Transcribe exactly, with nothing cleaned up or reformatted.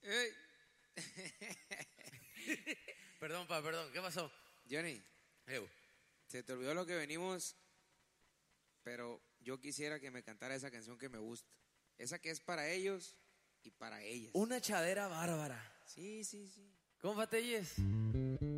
Ey. Perdón, pa, perdón. ¿Qué pasó? Johnny, Eu. se te olvidó lo que venimos, pero yo quisiera que me cantara esa canción que me gusta. Esa que es para ellos y para ellas. Una chadera bárbara. Sí, sí, sí. ¿Cómo fatelles?